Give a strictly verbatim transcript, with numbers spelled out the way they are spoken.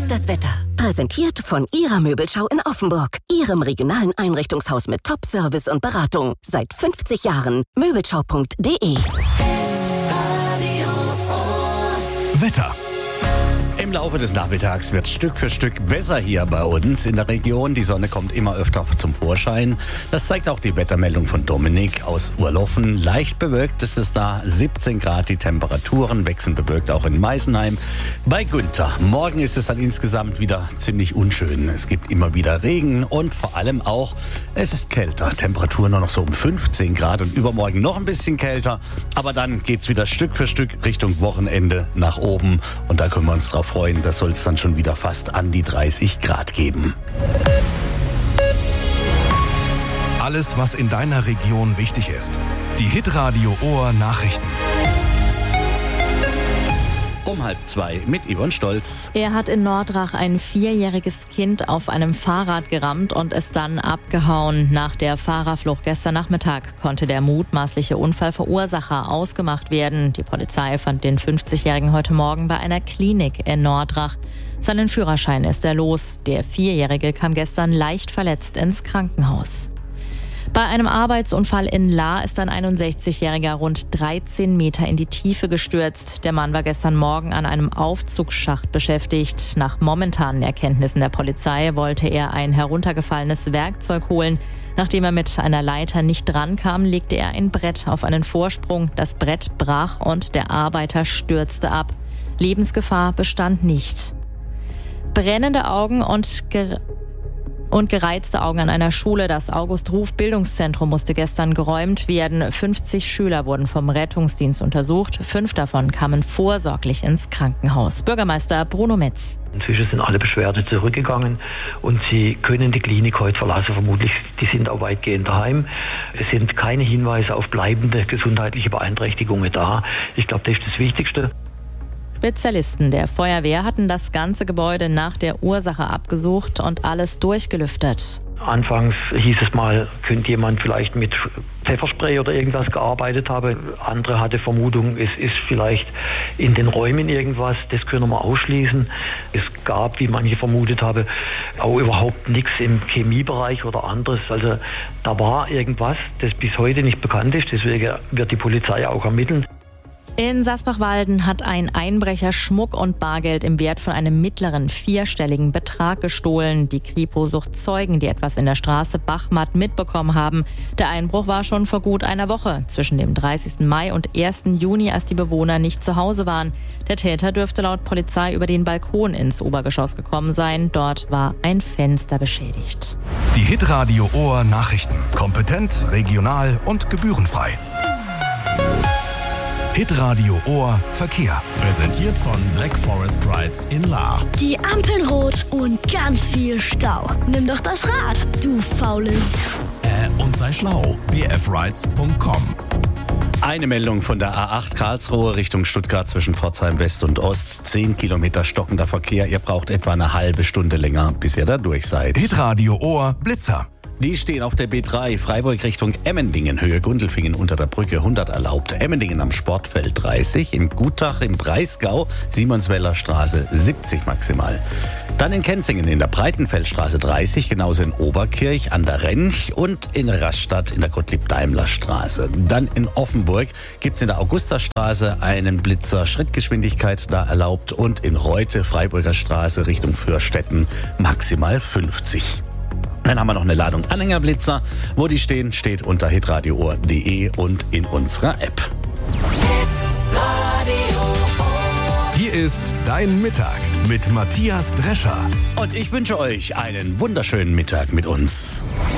ist das Wetter. Präsentiert von Ihrer Möbelschau in Offenburg. Ihrem regionalen Einrichtungshaus mit Top-Service und Beratung. Seit fünfzig Jahren. Möbelschau punkt de. Wetter. Im Laufe des Nachmittags wird Stück für Stück besser hier bei uns in der Region. Die Sonne kommt immer öfter zum Vorschein. Das zeigt auch die Wettermeldung von Dominik aus Urloffen. Leicht bewölkt ist es da, siebzehn Grad. Die Temperaturen wechseln bewölkt auch in Meisenheim. Bei Günther. Morgen ist es dann insgesamt wieder ziemlich unschön. Es gibt immer wieder Regen und vor allem auch, es ist kälter. Temperaturen nur noch so um fünfzehn Grad und übermorgen noch ein bisschen kälter. Aber dann geht's wieder Stück für Stück Richtung Wochenende nach oben. Und da können wir uns drauf freuen, da soll es dann schon wieder fast an die dreißig Grad geben. Alles, was in deiner Region wichtig ist. Die Hitradio Ohr Nachrichten. Um halb zwei mit Yvonne Stolz. Er hat in Nordrach ein vierjähriges Kind auf einem Fahrrad gerammt und ist dann abgehauen. Nach der Fahrerflucht gestern Nachmittag konnte der mutmaßliche Unfallverursacher ausgemacht werden. Die Polizei fand den fünfzigjährigen heute Morgen bei einer Klinik in Nordrach. Seinen Führerschein ist er los. Der Vierjährige kam gestern leicht verletzt ins Krankenhaus. Bei einem Arbeitsunfall in Lahr ist ein einundsechzigjähriger rund dreizehn Meter in die Tiefe gestürzt. Der Mann war gestern Morgen an einem Aufzugsschacht beschäftigt. Nach momentanen Erkenntnissen der Polizei wollte er ein heruntergefallenes Werkzeug holen. Nachdem er mit einer Leiter nicht drankam, legte er ein Brett auf einen Vorsprung. Das Brett brach und der Arbeiter stürzte ab. Lebensgefahr bestand nicht. Brennende Augen und ger- Und gereizte Augen an einer Schule. Das August-Ruf-Bildungszentrum musste gestern geräumt werden. fünfzig Schüler wurden vom Rettungsdienst untersucht. Fünf davon kamen vorsorglich ins Krankenhaus. Bürgermeister Bruno Metz. Inzwischen sind alle Beschwerde zurückgegangen und sie können die Klinik heute verlassen. Vermutlich, die sind auch weitgehend daheim. Es sind keine Hinweise auf bleibende gesundheitliche Beeinträchtigungen da. Ich glaube, das ist das Wichtigste. Spezialisten der Feuerwehr hatten das ganze Gebäude nach der Ursache abgesucht und alles durchgelüftet. Anfangs hieß es mal, könnte jemand vielleicht mit Pfefferspray oder irgendwas gearbeitet haben. Andere hatte Vermutung, es ist vielleicht in den Räumen irgendwas. Das können wir ausschließen. Es gab, wie manche vermutet haben, auch überhaupt nichts im Chemiebereich oder anderes. Also da war irgendwas, das bis heute nicht bekannt ist. Deswegen wird die Polizei auch ermitteln. In Sasbachwalden hat ein Einbrecher Schmuck und Bargeld im Wert von einem mittleren vierstelligen Betrag gestohlen. Die Kripo sucht Zeugen, die etwas in der Straße Bachmatt mitbekommen haben. Der Einbruch war schon vor gut einer Woche, zwischen dem dreißigsten Mai und ersten Juni, als die Bewohner nicht zu Hause waren. Der Täter dürfte laut Polizei über den Balkon ins Obergeschoss gekommen sein. Dort war ein Fenster beschädigt. Die Hitradio Ohr Nachrichten. Kompetent, regional und gebührenfrei. Hitradio Ohr Verkehr. Präsentiert von Black Forest Rides in Lahr. Die Ampeln rot und ganz viel Stau. Nimm doch das Rad, du Faule. Äh, und sei schlau. b f rides punkt com. Eine Meldung von der A acht Karlsruhe Richtung Stuttgart zwischen Pforzheim West und Ost. Zehn Kilometer stockender Verkehr. Ihr braucht etwa eine halbe Stunde länger, bis ihr da durch seid. Hitradio Ohr Blitzer. Die stehen auf der B drei, Freiburg Richtung Emmendingen, Höhe Gundelfingen unter der Brücke hundert erlaubt. Emmendingen am Sportfeld dreißig, in Gutach im Breisgau, Simonsweller Straße siebzig maximal. Dann in Kenzingen in der Breitenfeldstraße dreißig, genauso in Oberkirch an der Rentsch und in Rastatt in der Gottlieb-Daimler-Straße. Dann in Offenburg gibt's in der Augustastraße einen Blitzer, Schrittgeschwindigkeit da erlaubt und in Reute, Freiburger Straße Richtung Fürstetten maximal fünfzig. Dann haben wir noch eine Ladung Anhängerblitzer. Wo die stehen, steht unter hitradio ohr punkt de und in unserer App. Hier ist dein Mittag mit Matthias Drescher. Und ich wünsche euch einen wunderschönen Mittag mit uns.